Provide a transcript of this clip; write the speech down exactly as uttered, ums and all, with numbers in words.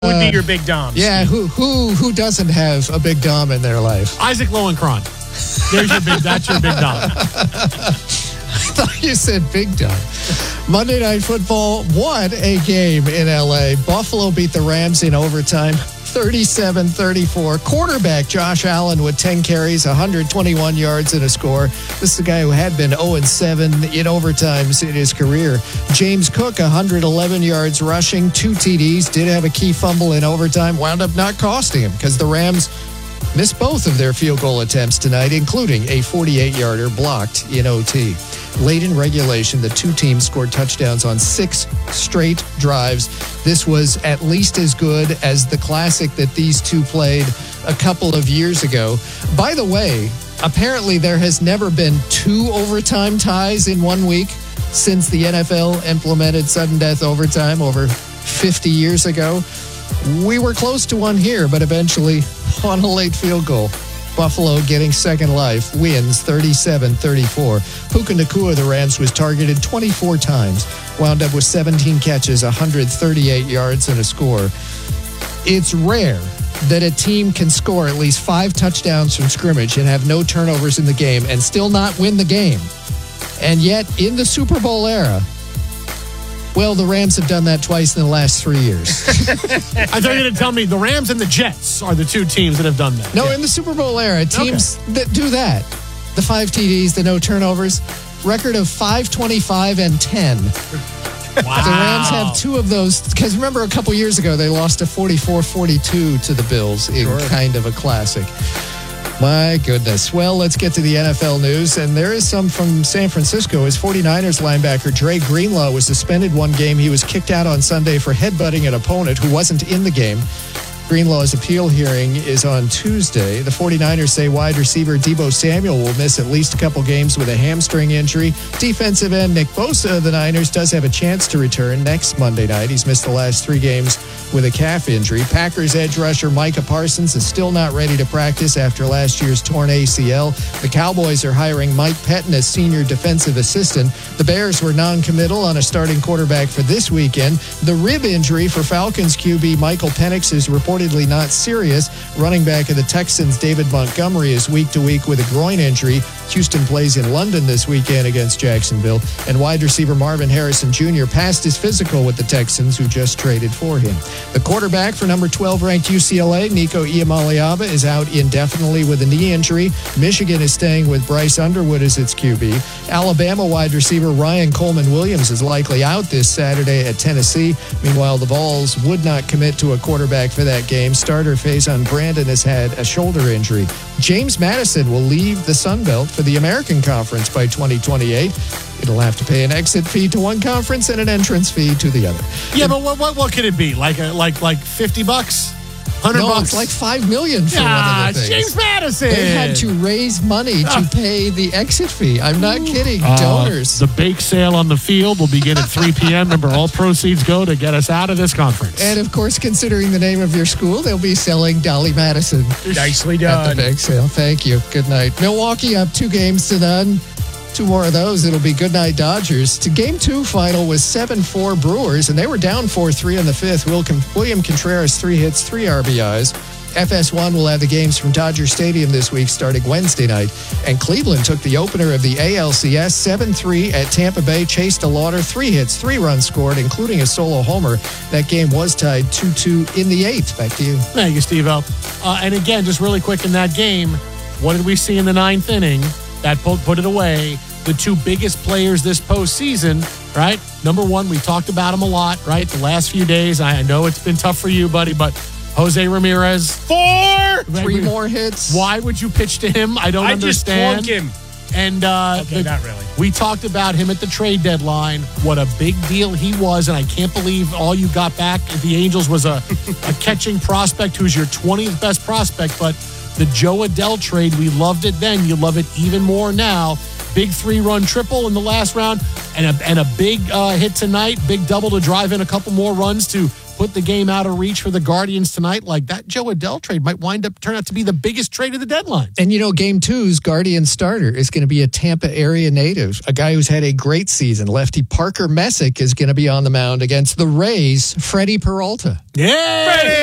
Who would be your big dom? Yeah, who who who doesn't have a big dom in their life? Isaac Lowenkron. There's your big. That's your big dom. I thought you said big dom. Monday Night Football won a game in L A. Buffalo beat the Rams in overtime, thirty-seven thirty-four. Quarterback Josh Allen with ten carries, one hundred twenty-one yards and a score. This is a guy who had been oh and seven in overtimes in his career. James Cook, one hundred eleven yards rushing, two T Ds, did have a key fumble in overtime, wound up not costing him because the Rams missed both of their field goal attempts tonight, including a forty-eight-yarder blocked in O T. Late in regulation, the two teams scored touchdowns on six straight drives. This was at least as good as the classic that these two played a couple of years ago. By the way, apparently there has never been two overtime ties in one week since the N F L implemented sudden death overtime over fifty years ago. We were close to one here, but eventually on a late field goal, Buffalo getting second life wins thirty-seven thirty-four. Puka Nacua, the Rams, was targeted twenty-four times, wound up with seventeen catches, one hundred thirty-eight yards and a score. It's rare that a team can score at least five touchdowns from scrimmage and have no turnovers in the game and still not win the game. And yet, in the Super Bowl era, well, the Rams have done that twice in the last three years. I thought you were going to tell me the Rams and the Jets are the two teams that have done that. No, yeah. in the Super Bowl era, teams okay. that do that, the five T Ds, the no turnovers, record of five twenty-five and ten. Wow. The Rams have two of those, because remember a couple years ago, they lost to forty-four forty-two to the Bills in Sure. kind of a classic. My goodness. Well, let's get to the N F L news, and there is some from San Francisco. As 49ers linebacker Dre Greenlaw was suspended one game. He was kicked out on Sunday for headbutting an opponent who wasn't in the game. Greenlaw's appeal hearing is on Tuesday. The 49ers say wide receiver Deebo Samuel will miss at least a couple games with a hamstring injury. Defensive end Nick Bosa of the Niners does have a chance to return next Monday night. He's missed the last three games with a calf injury. Packers edge rusher Micah Parsons is still not ready to practice after last year's torn A C L. The Cowboys are hiring Mike Pettin as senior defensive assistant. The Bears were non-committal on a starting quarterback for this weekend. The rib injury for Falcons Q B Michael Penix is reportedly not serious. Running back of the Texans David Montgomery is week to week with a groin injury. Houston plays in London this weekend against Jacksonville. And wide receiver Marvin Harrison Junior passed his physical with the Texans, who just traded for him. The quarterback for number twelve ranked U C L A, Nico Iamaleava, is out indefinitely with a knee injury. Michigan is staying with Bryce Underwood as its Q B. Alabama wide receiver Ryan Coleman-Williams is likely out this Saturday at Tennessee. Meanwhile, the Vols would not commit to a quarterback for that game. Starter Faison Brandon has had a shoulder injury. James Madison will leave the Sun Belt for the American Conference by twenty twenty-eight. It'll have to pay an exit fee to one conference and an entrance fee to the other. Yeah, but what what, what could it be? Like a, like like fifty bucks? one hundred no, bucks? It's like five million for ah, one of the things. James Madison. They had to raise money to pay the exit fee. I'm not kidding. Uh, Donors. The bake sale on the field will begin at three p.m. Remember, all proceeds go to get us out of this conference. And, of course, considering the name of your school, they'll be selling Dolly Madison. Nicely At done. the bake sale. Thank you. Good night. Milwaukee up two games to none. Two more of those. It'll be good night Dodgers. To game two final was seven four Brewers, and they were down four three in the fifth. William Contreras, three hits, three R B Is. F S one will have the games from Dodger Stadium this week starting Wednesday night. And Cleveland took the opener of the A L C S seven three at Tampa Bay. Chase DeLauder, three hits, three runs scored, including a solo homer. That game was tied two two in the eighth. Back to you. Thank you, Steve-O. Uh, and again, just really quick in that game, what did we see in the ninth inning? That put, put it away. The two biggest players this postseason, right? Number one, we talked about him a lot, right? The last few days. I know it's been tough for you, buddy, but Jose Ramirez. Four! Three more hits. Why would you pitch to him? I don't I understand. just plunk him. And uh, Okay, the, not really. We talked about him at the trade deadline, what a big deal he was, and I can't believe all you got back at the Angels was a, a catching prospect who's your twentieth best prospect, but the Joe Adell trade, we loved it then. You love it even more now. Big three-run triple in the last round and a, and a big uh, hit tonight, big double to drive in a couple more runs to put the game out of reach for the Guardians tonight, like that Joe Adell trade might wind up turn out to be the biggest trade of the deadline. And, you know, game two's Guardian starter is going to be a Tampa area native, a guy who's had a great season. Lefty Parker Messick is going to be on the mound against the Rays, Freddie Peralta. Yeah.